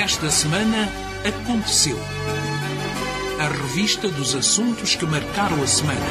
Esta semana aconteceu. A revista dos assuntos que marcaram a semana.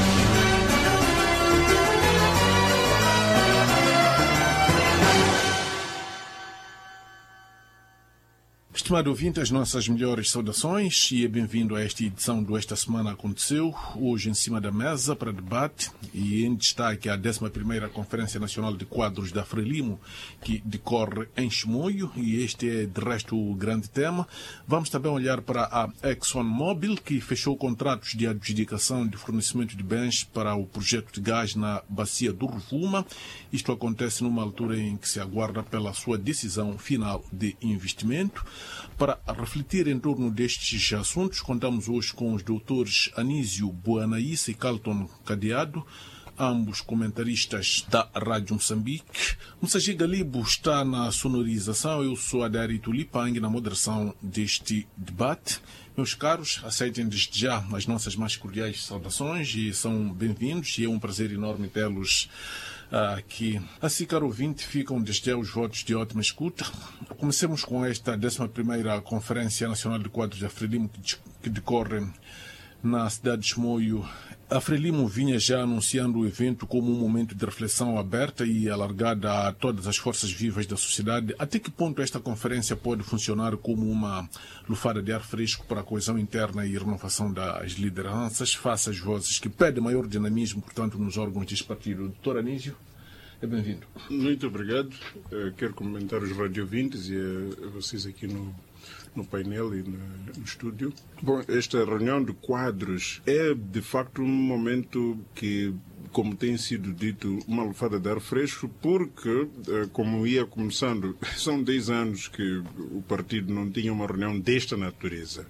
Estimado ouvinte, as nossas melhores saudações e bem-vindo a esta edição do Esta Semana Aconteceu, hoje em cima da mesa para debate e em destaque a 11ª Conferência Nacional de Quadros da Frelimo, que decorre em Chimoio, e este é de resto o grande tema. Vamos também olhar para a ExxonMobil, que fechou contratos de adjudicação de fornecimento de bens para o projeto de gás na bacia do Rovuma. Isto acontece numa altura em que se aguarda pela sua decisão final de investimento. Para refletir em torno destes assuntos, contamos hoje com os doutores Anísio Boanaíssa e Carlton Cadeado, ambos comentaristas da Rádio Moçambique. Moussagi Galibo está na sonorização, eu sou Adari Tulipang na moderação deste debate. Meus caros, aceitem desde já as nossas mais cordiais saudações e são bem-vindos, e é um prazer enorme tê-los aqui. Assim, caro ouvinte, ficam desde já os votos de ótima escuta. Comecemos com esta 11ª Conferência Nacional de Quadros da Frelimo, que decorre na cidade de Chimoio. A Frelimo vinha já anunciando o evento como um momento de reflexão aberta e alargada a todas as forças vivas da sociedade. Até que ponto esta conferência pode funcionar como uma lufada de ar fresco para a coesão interna e renovação das lideranças, face às vozes que pedem maior dinamismo, portanto, nos órgãos deste partido? Doutor Anísio, é bem-vindo. Muito obrigado. Quero cumprimentar os radiovintes e a vocês aqui no painel e no estúdio. Bom, esta reunião de quadros é, de facto, um momento que, como tem sido dito, uma lufada de ar fresco, porque, como ia começando, são 10 anos que o partido não tinha uma reunião desta natureza.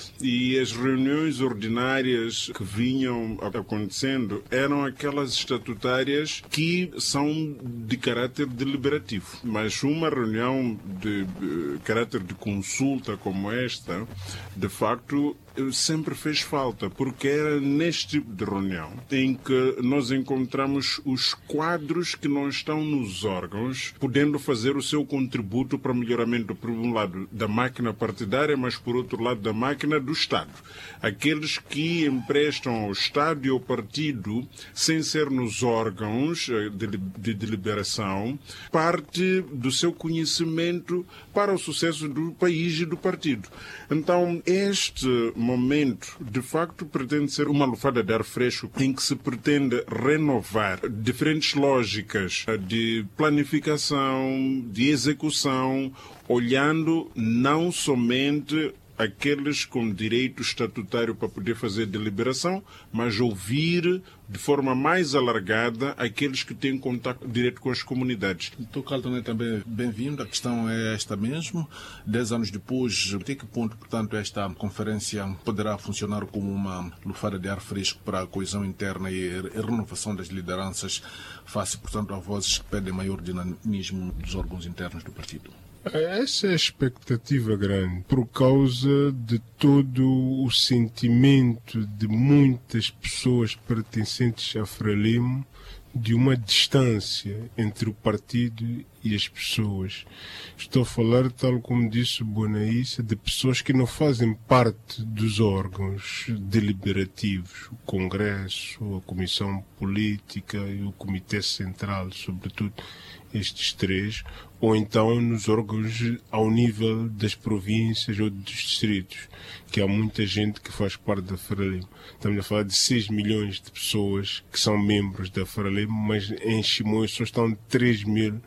E as reuniões ordinárias que vinham acontecendo eram aquelas estatutárias que são de caráter deliberativo. Mas uma reunião de caráter de consulta como esta, de facto, sempre fez falta, porque era neste tipo de reunião em que nós encontramos os quadros que não estão nos órgãos, podendo fazer o seu contributo para o melhoramento, por um lado, da máquina partidária, mas por outro lado, da máquina do Estado. Aqueles que emprestam ao Estado e ao partido, sem ser nos órgãos de deliberação, parte do seu conhecimento para o sucesso do país e do partido. Então, este momento, de facto, pretende ser uma lufada de ar fresco em que se pretende renovar diferentes lógicas de planificação, de execução, olhando não somente aqueles com direito estatutário para poder fazer deliberação, mas ouvir de forma mais alargada aqueles que têm contato direto com as comunidades. Doutor Carlton é também bem-vindo. A questão é esta mesmo. 10 anos depois, até que ponto, portanto, esta conferência poderá funcionar como uma lufada de ar fresco para a coesão interna e a renovação das lideranças, face, portanto, a vozes que pedem maior dinamismo dos órgãos internos do partido? Essa é a expectativa grande, por causa de todo o sentimento de muitas pessoas pertencentes à Frelimo, de uma distância entre o partido e as pessoas. Estou a falar, tal como disse o Boanaíssa, de pessoas que não fazem parte dos órgãos deliberativos, o Congresso, a Comissão Política e o Comitê Central, sobretudo estes três, ou então nos órgãos ao nível das províncias ou dos distritos, que há muita gente que faz parte da Frelimo. Estamos a falar de 6 milhões de pessoas que são membros da Frelimo, mas em Chimoio só estão 3 mil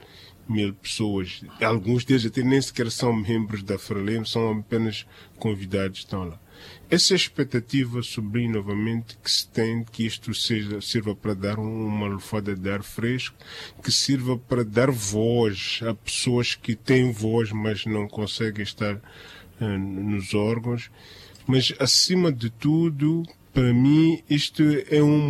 pessoas. Alguns deles até nem sequer são membros da Frelimo, são apenas convidados, estão lá. Essa expectativa sublinho novamente que se tem que isto sirva para dar uma lufada de ar fresco, que sirva para dar voz a pessoas que têm voz, mas não conseguem estar nos órgãos. Mas, acima de tudo, para mim, isto é um